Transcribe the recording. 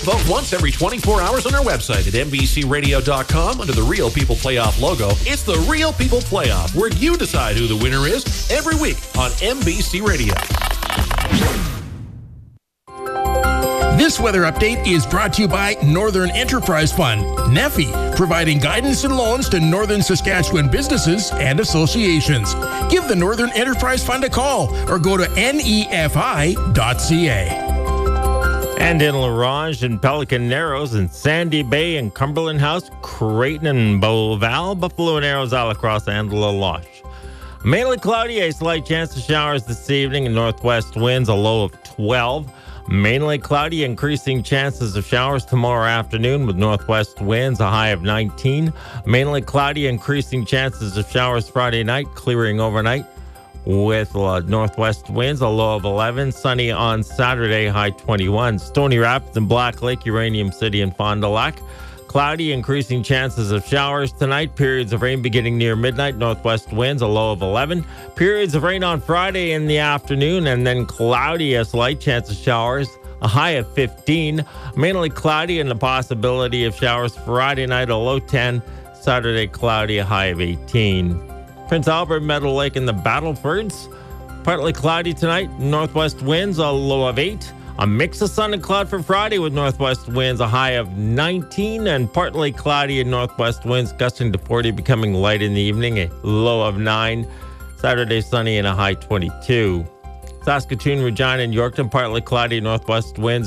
Vote once every 24 hours on our website at NBCRadio.com under the Real People Playoff logo. It's the Real People Playoff, where you decide who the winner is every week on NBC Radio. This weather update is brought to you by Northern Enterprise Fund, NEFI, providing guidance and loans to Northern Saskatchewan businesses and associations. Give the Northern Enterprise Fund a call or go to nefi.ca. And in La Ronge and Pelican Narrows and Sandy Bay and Cumberland House, Creighton and Beauval, Buffalo and Arrows, Alacross and La Loche. Mainly cloudy, a slight chance of showers this evening and northwest winds, a low of 12. Mainly cloudy, increasing chances of showers tomorrow afternoon with northwest winds, a high of 19. Mainly cloudy, increasing chances of showers Friday night, clearing overnight with northwest winds, a low of 11. Sunny on Saturday, high 21. Stony Rapids and Black Lake, Uranium City and Fond du Lac. Cloudy, increasing chances of showers tonight. Periods of rain beginning near midnight. Northwest winds, a low of 11. Periods of rain on Friday in the afternoon, and then cloudy, a slight chance of showers, a high of 15. Mainly cloudy and the possibility of showers Friday night, a low 10. Saturday, cloudy, a high of 18. Prince Albert, Meadow Lake, and the Battlefords. Partly cloudy tonight. Northwest winds, a low of 8. A mix of sun and cloud for Friday with northwest winds, a high of 19, and partly cloudy and northwest winds gusting to 40, becoming light in the evening, a low of 9. Saturday, sunny and a high 22. Saskatoon, Regina, and Yorkton, partly cloudy, northwest winds.